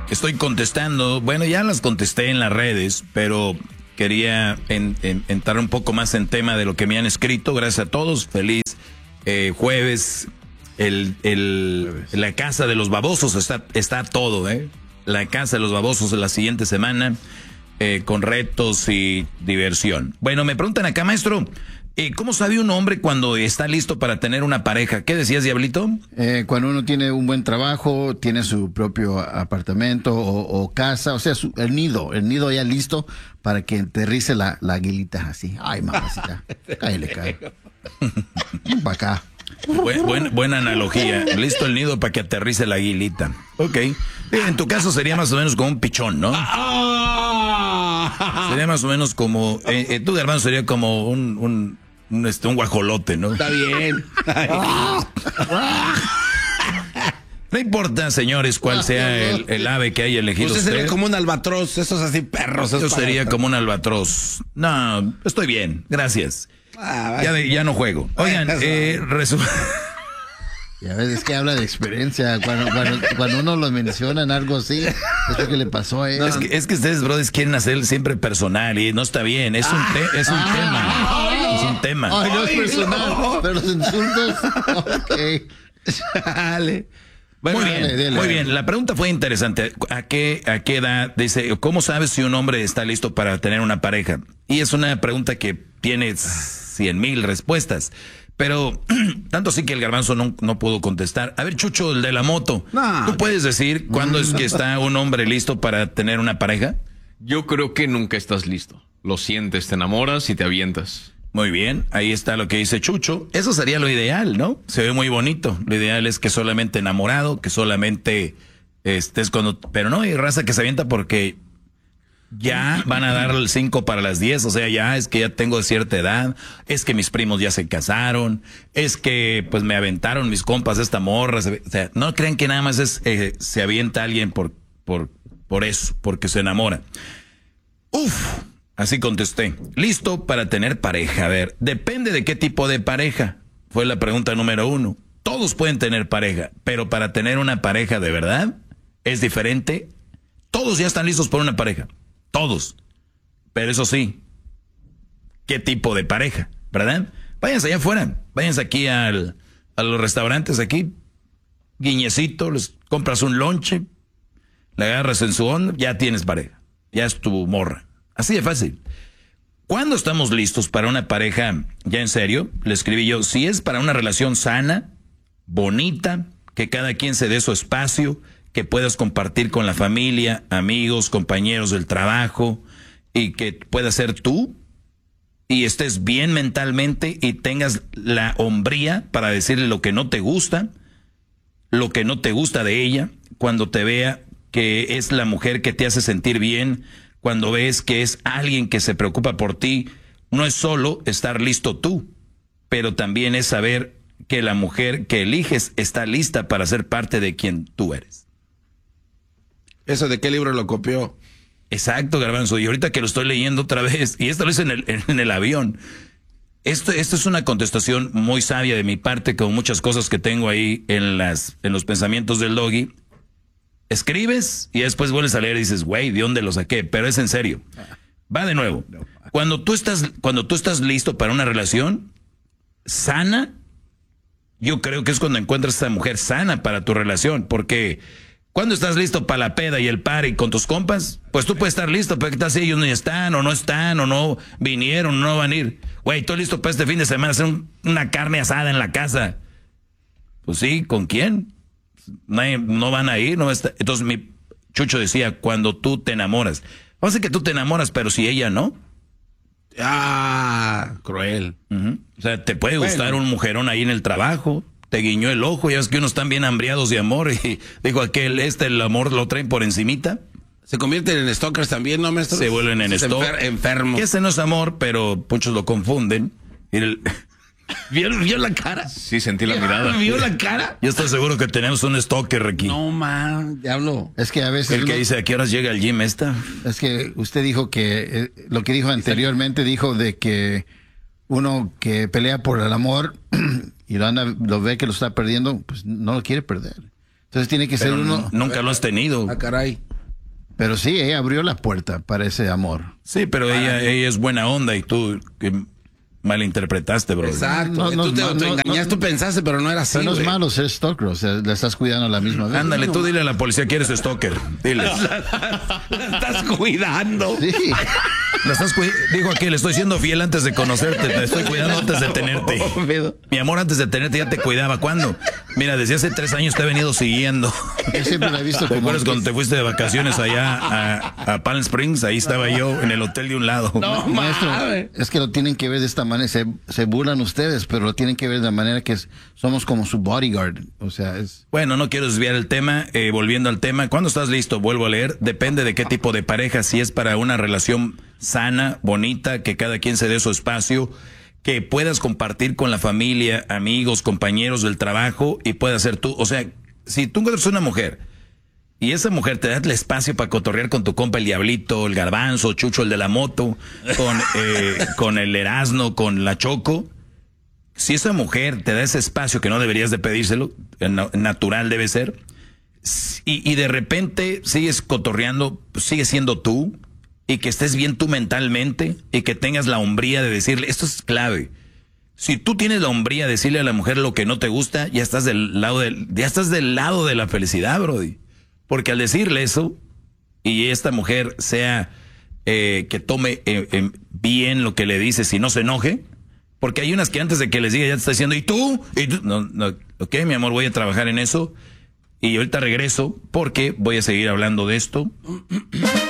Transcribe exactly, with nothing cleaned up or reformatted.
estoy contestando, bueno, ya las contesté en las redes, pero quería en, en, entrar un poco más en tema de lo que me han escrito. Gracias a todos, feliz eh, jueves. El, el, jueves. La casa de los babosos está, está todo, ¿eh? La casa de los babosos la siguiente semana, eh, con retos y diversión. Bueno, me preguntan acá, maestro, Eh, ¿cómo sabe un hombre cuando está listo para tener una pareja? ¿Qué decías, Diablito? Eh, cuando uno tiene un buen trabajo, tiene su propio apartamento o, o casa, o sea, su, el nido, el nido ya listo para que aterrice la, la aguilita así. Ay, mamacita, cállale, cállale. Para acá. Buen, buen, buena analogía. Listo el nido para que aterrice la aguilita. Ok. En tu caso sería más o menos como un pichón, ¿no? Sería más o menos como... Eh, eh, tu hermano sería como un... un Un, este, un guajolote, ¿no? Está bien. No importa, señores, cuál sea el, el ave que haya elegido usted. Usted Sería como un albatros, esos así perros. Yo sería como un albatros. No, estoy bien, gracias. Ah, ya, ya no juego. Oigan, eh, resu... Ya ves, es que habla de experiencia. Cuando, cuando, cuando uno lo menciona en algo así, es lo que le pasó a él. No, es, que, es que ustedes, brothers, quieren hacer siempre personal y no está bien. Es un, te, es un ah, tema. Ay, no. Es un tema. Ay, no es personal, no. Pero los insultos. Ok. Dale. Bueno, muy bien, dale, dale. Muy bien. La pregunta fue interesante. ¿A qué, a qué edad? Dice, ¿cómo sabes si un hombre está listo para tener una pareja? Y es una pregunta que tiene cien mil respuestas. Pero tanto sí que el Garbanzo no, no pudo contestar. A ver, Chucho, el de la moto. No, ¿tú puedes decir cuándo es que está un hombre listo para tener una pareja? Yo creo que nunca estás listo. Lo sientes, te enamoras y te avientas. Muy bien, ahí está lo que dice Chucho. Eso sería lo ideal, ¿no? Se ve muy bonito. Lo ideal es que solamente enamorado, que solamente estés cuando... Pero no, hay raza que se avienta porque... Ya van a dar el cinco para las diez, o sea, ya es que ya tengo cierta edad, es que mis primos ya se casaron, es que pues me aventaron mis compas esta morra, se, o sea, no crean que nada más es eh, se avienta alguien por, por, por eso, porque se enamora. Uf, así contesté. Listo para tener pareja. A ver, depende de qué tipo de pareja, fue la pregunta número uno. Todos pueden tener pareja, pero para tener una pareja de verdad es diferente. Todos ya están listos por una pareja. Todos. Pero eso sí, ¿qué tipo de pareja? ¿Verdad? Váyanse allá afuera. Váyanse aquí al, a los restaurantes aquí. Guiñecito, les compras un lonche, le agarras en su onda, ya tienes pareja. Ya es tu morra. Así de fácil. ¿Cuándo estamos listos para una pareja ya en serio? Le escribí yo, si es para una relación sana, bonita, que cada quien se dé su espacio, que puedas compartir con la familia, amigos, compañeros del trabajo, y que puedas ser tú, y estés bien mentalmente y tengas la hombría para decirle lo que no te gusta, lo que no te gusta de ella, cuando te vea que es la mujer que te hace sentir bien, cuando ves que es alguien que se preocupa por ti. No es solo estar listo tú, pero también es saber que la mujer que eliges está lista para ser parte de quien tú eres. ¿Eso de qué libro lo copió? Exacto, Garbanzo. Y ahorita que lo estoy leyendo otra vez, y esto lo hice en el, en el avión. Esto, esto es una contestación muy sabia de mi parte, con muchas cosas que tengo ahí en, las, en los pensamientos del Doggy. Escribes y después vuelves a leer y dices, güey, ¿de dónde lo saqué? Pero es en serio. Va de nuevo. Cuando tú estás, cuando tú estás listo para una relación sana, yo creo que es cuando encuentras a esa mujer sana para tu relación, porque... Cuando estás listo para la peda y el party con tus compas, pues tú puedes estar listo, pero ¿qué tal si ellos no están, o no están, o no vinieron, o no van a ir? Güey, estoy listo para este fin de semana hacer un, una carne asada en la casa. Pues sí, ¿con quién? No, hay, no van a ir, no va a estar. Entonces mi Chucho decía, cuando tú te enamoras. Vamos a decir que tú te enamoras, pero si ella no. Ah, cruel. Uh-huh. O sea, te puede bueno. gustar un mujerón ahí en el trabajo. Te guiñó el ojo, ya ves que unos están bien hambriados de amor y dijo aquel, este el amor lo traen por encimita. Se convierten en stalkers también, ¿no, maestro? Se vuelven en stalkers. Enfer enfermos. Ese no es amor, pero muchos lo confunden. Y el... ¿Vio, ¿Vio la cara? Sí, sentí la mirada. ¿Vio la cara? Yo estoy seguro que tenemos un stalker aquí. No, man, diablo. Es que a veces... El que uno... dice, ¿a qué horas llega el gym esta? Es que usted dijo que, eh, lo que dijo anteriormente, dijo de que uno que pelea por el amor... y lo, anda, lo ve que lo está perdiendo, pues no lo quiere perder. Entonces tiene que Pero ser uno... Nunca lo has tenido. Ah, caray. Pero sí, ella abrió la puerta para ese amor. Sí, pero ella, ella es buena onda y tú que malinterpretaste, bro. Exacto. No, no, tú te no, autoengañaste, no, tú pensaste, pero no era así. Pero no es güey. malo ser stalker, o sea, la estás cuidando a la misma vez. Ándale, tú dile a la policía que eres stalker. Dile. La estás cuidando. Sí. La estás cuid- Dijo aquí, le estoy siendo fiel antes de conocerte, te estoy cuidando antes de tenerte. Mi amor, antes de tenerte ya te cuidaba. ¿Cuándo? Mira, desde hace tres años te he venido siguiendo. Yo siempre la he visto ¿Te como... acuerdas cuando te fuiste de vacaciones allá a, a Palm Springs? Ahí estaba yo en el hotel de un lado. No, Maestro, mames. es que lo tienen que ver de esta manera, se, se burlan ustedes, pero lo tienen que ver de la manera que es- somos como su bodyguard, o sea, es... Bueno, no quiero desviar el tema. Eh, volviendo al tema, ¿cuándo estás listo? Vuelvo a leer. Depende de qué tipo de pareja. Si es para una relación sana, bonita, que cada quien se dé su espacio, que puedas compartir con la familia, amigos, compañeros del trabajo y puedas ser tú. O sea, si tú encuentras una mujer y esa mujer te da el espacio para cotorrear con tu compa el Diablito, el Garbanzo, Chucho, el de la moto, con, eh, con el Erasno, con la Choco. Si esa mujer te da ese espacio que no deberías de pedírselo, na- natural debe ser, y, y de repente sigues cotorreando, pues sigues siendo tú, y que estés bien tú mentalmente, y que tengas la hombría de decirle, esto es clave. Si tú tienes la hombría de decirle a la mujer lo que no te gusta, ya estás del lado del, ya estás del lado de la felicidad, brody. Porque al decirle eso, y esta mujer sea eh, que tome eh, eh, bien lo que le dices y no se enoje, porque hay unas que antes de que les diga ya te está diciendo, ¿y tú? ¿Y tú? No, no, ok, mi amor, voy a trabajar en eso. Y ahorita regreso porque voy a seguir hablando de esto.